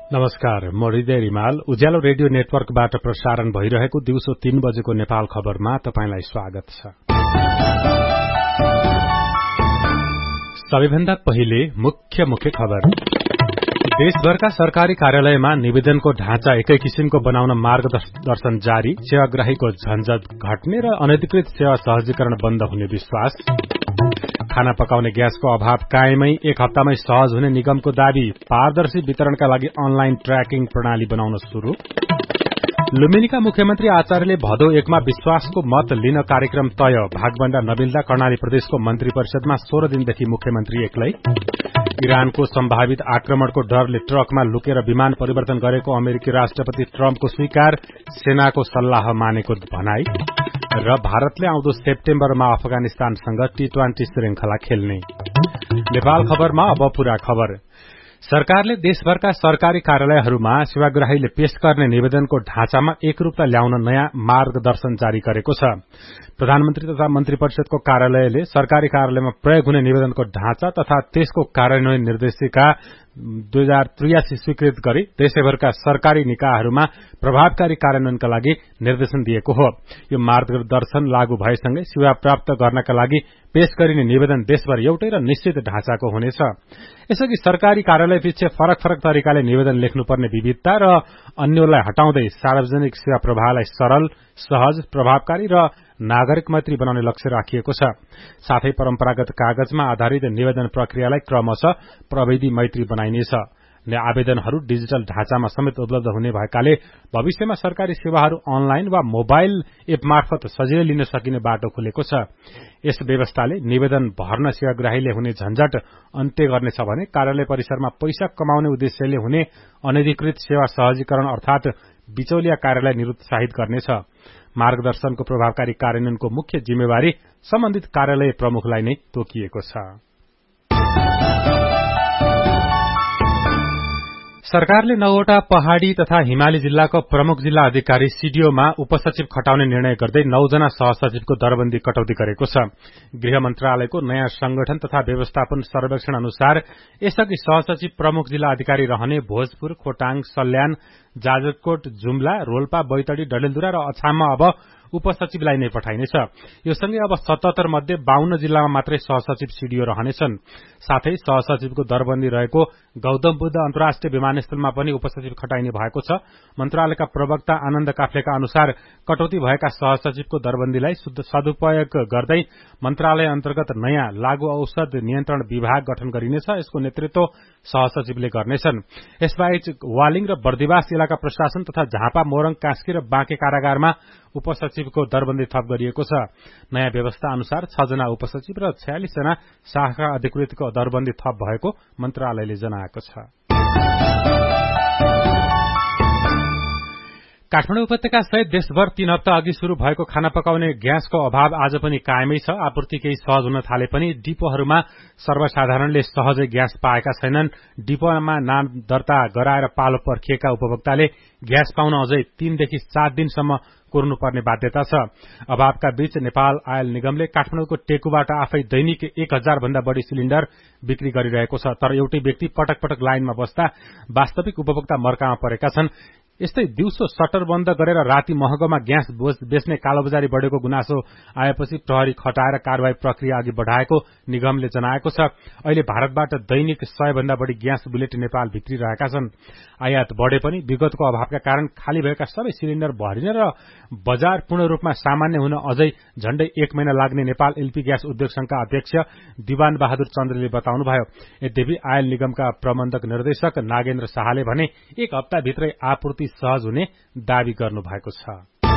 नमस्कार, म हृदय रिमाल। उज्यालो रेडियो नेटवर्कबाट प्रसारण भइरहेको दिउँसो 3 बजेको नेपाल खबरमा तपाईंलाई स्वागत छ। सबैभन्दा पहिले मुख्य खबर। देशभरका सरकारी कार्यालयमा निवेदनको ढाँचा एकै किसिमको बनाउन मार्गदर्शन जारी, सेवाग्राहीको झन्झट घट्ने र अनधिकृत सेवा सहजीकरण बन्द हुने विश्वास। खाना पकाउने ग्यासको अभाव कायमै, 1 हप्तामै सहज हुने निगमको दावी, पारदर्शी वितरणका लागि अनलाइन ट्र्याकिङ प्रणाली बनाउन शुरू। लुम्बिनीका मुख्यमन्त्री आचार्यले भदौ 1 मा विश्वासको मत लिन कार्यक्रम तय, भागभण्डा नमिल्दा कर्णाली प्रदेशको मन्त्री परिषदमा 16 दिनदेखि मुख्यमन्त्री एक्लै। इरानको सम्भावित आक्रमणको डरले ट्रकमा लुकेर विमान परिवर्तन गरेको अमेरिकी राष्ट्रपति ट्रम्पको स्वीकार, सेनाको सल्लाह मानेको भनाई। र भारतले आउँदो सेप्टेम्बरमा अफगानिस्तानसँग T20 श्रृंखला खेल्ने। नेपाल खबरमा अब पूरा खबर। सरकारले देशभरका सरकारी कार्यालयहरूमा सेवाग्राहीले पेश गर्ने निवेदनको ढाँचामा एकरूपता ल्याउन नयाँ मार्गदर्शन जारी गरेको छ। प्रधानमन्त्री तथा मन्त्री परिषदको कार्यालयले सरकारी कार्यालयमा प्रयोग हुने निवेदनको ढाँचा तथा त्यसको कार्यान्वयन निर्देशिका 2083 स्वीकृत गरी देशभरका सरकारी निकायहरूमा प्रभावकारी कार्यान्वयनका लागि निर्देशन दिएको हो। यो मार्गदर्शन लागू भएसँगै सेवा प्राप्त गर्नका लागि पेश गरिने निवेदन देशभर एउटै र निश्चित ढाँचाको हुनेछ। यसअघि सरकारी कार्यालयपछि फरक तरिकाले निवेदन लेख्नुपर्ने विविधता र अन्यलाई हटाउँदै सार्वजनिक सेवा प्रवाहलाई सरल, सहज, प्रभावकारी र नागरिक मैत्री बनाउने लक्ष्य राखिएको छ। साथै परम्परागत कागजमा आधारित निवेदन प्रक्रियालाई क्रमशः प्रविधि मैत्री बनाइनेछ। आवेदनहरू डिजिटल ढाँचामा समेत उपलब्ध हुने भएकाले भविष्यमा सरकारी सेवाहरू अनलाइन वा मोबाइल एप मार्फत सजिलै लिन सकिने बाटो खुलेको छ। यस व्यवस्थाले निवेदन भर्न सेवाग्राहीले हुने झन्झट अन्त्य गर्नेछ भने कार्यालय परिसरमा पैसा कमाउने उद्देश्यले हुने अनधिकृत सेवा सहजीकरण अर्थात बिचौलिया कार्यलाई निरुत्साहित गर्नेछ। मार्गदर्शनको प्रभावकारी कार्यान्वयनको मुख्य जिम्मेवारी सम्बन्धित कार्यालय प्रमुखलाई नै तोकिएको छ। सरकारले 9वटा पहाड़ी तथा हिमाली जिल्लाको प्रमुख जिल्ला अधिकारी सीडीओमा उपसचिव खटाउने निर्णय गर्दै 9 जना सहसचिवको दरबन्दी कटौती गरेको छ। गृह मन्त्रालयको नयाँ संगठन तथा व्यवस्थापन सर्वेक्षण अनुसार यसअघि सहसचिव प्रमुख जिल्ला अधिकारी रहने भोजपुर, खोटाङ, सल्यान, जाजरकोट, जुम्ला, रोल्पा, बैतडी, डडेलधुरा र अछाममा अब उपसचिवलाई नै पठाइनेछ। यो सँगै अब 77 मध्ये 52 जिल्लामा मात्रै सहसचिव सीडीओ रहनेछन्। साथै सहसचिवको दरबन्दी रहेको गौतम बुद्ध अन्तर्राष्ट्रिय विमानस्थलमा पनि उपसचिव खटाइने भएको छ। मन्त्रालयका प्रवक्ता आनन्द काफ्लेका अनुसार कटौती भएका सहसचिवको दरबन्दीलाई सदुपयोग गर्दै मन्त्रालय अन्तर्गत नयाँ लागू औषध नियन्त्रण विभाग गठन गरिनेछ। यसको नेतृत्व सहसचिवले गर्नेछन्। यसबाहेक वालिङ र बर्दिवास इलाका प्रशासन तथा झापा, मोरङ, कास्की र बाँके कारागारमा उपसचिवको दरबन्दी थप गरिएको छ। नयाँ व्यवस्था अनुसार 6 जना उपसचिव र 46 जना शाखा अधिकृतको दरबन्दी थप भएको मन्त्रालयले जनाएको छ। काठमाडौँ उपत्यका सहित देशभर 3 हप्ता अघि शुरू भएको खाना पकाउने ग्यासको अभाव आज पनि कायमै छ। आपूर्ति केही सहज हुन थाले पनि डिपोहरूमा सर्वसाधारणले सहजै ग्यास पाएका छैनन्। डिपोमा नाम दर्ता गराएर पालो पर्खिएका उपभोक्ताले ग्यास पाउन अझै 3 देखि 7 दिनसम्म कुर्नुपर्ने बाध्यता छ। अभावका बीच नेपाल आयल निगमले काठमाडौँको टेकुबाट आफै दैनिक 1000 भन्दा बढ़ी सिलिण्डर बिक्री गरिरहेको छ। तर एउटै व्यक्ति पटक लाइनमा बस्दा वास्तविक उपभोक्ता मर्कामा परेका छन्। यस्तै दिउँसो शटर बन्द गरेर राति महँगोमा ग्यास बेच्ने कालोबजारी बढेको गुनासो आएपछि प्रहरी खटाएर कारवाही प्रक्रिया अघि बढ़ाएको निगमले जनाएको छ। अहिले भारतबाट दैनिक 100 भन्दा बढ़ी ग्यास बुलेट नेपाल भित्रिरहेका छन्। आयात बढ़े पनि विगतको अभावका कारण खाली भएका सबै सिलिण्डर भरिन र बजार पूर्ण रूपमा सामान्य हुन अझै झण्डै 1 महिना लाग्ने नेपाल एलपी ग्यास उद्योग संघका अध्यक्ष दिवान बहादुर चन्द्रले बताउनुभयो। यद्यपि आयल निगमका प्रबन्धक निर्देशक नागेन्द्र शाहले भने 1 हप्ताभित्रै आपूर्ति सहज हुने दावी गर्नु भएको छ।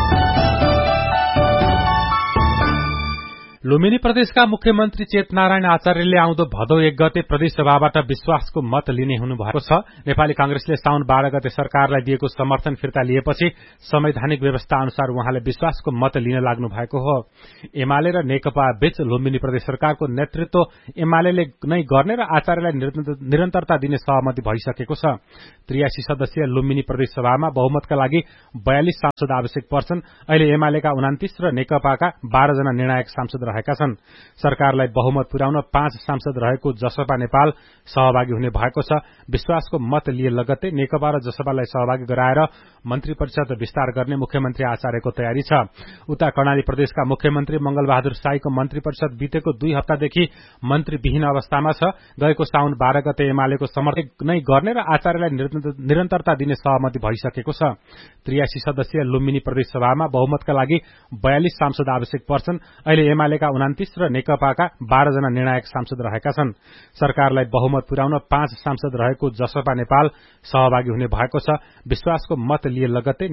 लुम्बिनी प्रदेशका मुख्यमन्त्री चेतनारायण आचार्यले आउँदो भदौ 1 गते प्रदेशसभाबाट विश्वासको मत लिने हुनुभएको छ। नेपाली कांग्रेसले साउन 12 गते सरकारलाई दिएको समर्थन फिर्ता लिएपछि संवैधानिक व्यवस्था अनुसार उहाँले विश्वासको मत लिन लाग्नु भएको हो। एमाले र नेकपा बीच लुम्बिनी प्रदेश सरकारको नेतृत्व एमालेले नै गर्ने र आचार्यलाई निरन्तरता दिने सहमति भइसकेको छ। 83 सदस्यीय लुम्बिनी प्रदेश सभामा बहुमतका लागि 42 सांसद आवश्यक पर्छन्। अहिले एमालेका 29 र नेकपाका 12 जना निर्णायक सांसद रहेका छन्। सरकारलाई बहुमत पुर्याउन 5 सांसद रहेको जसपा नेपाल सहभागी हुने भएको छ। विश्वासको मत लिए लगत्तै नेकपा र जसपालाई सहभागी गराएर मन्त्री परिषद विस्तार गर्ने मुख्यमन्त्री आचार्यको तयारी छ। उता कर्णाली प्रदेशका मुख्यमन्त्री मंगलबहादुर साईको मन्त्री परिषद बितेको 2 हप्तादेखि मन्त्रीविहीन अवस्थामा छ। गएको साउन 12 गते एमालेको समर्थन नै गर्ने र आचार्यलाई निरन्तरता दिने सहमति भइसकेको छ। 83 सदस्यीय लुम्बिनी प्रदेश सभामा बहुमतका लागि 42 सांसद आवश्यक पर्छन्। अहिले एमालेका 29 र नेकपाका 12 जना निर्णायक सांसद रहेका छन्। सरकारलाई बहुमत पुर्याउन 5 सांसद रहेको जसपा नेपाल सहभागी हुने भएको छ। विश्वासको मत लिए लगत्तै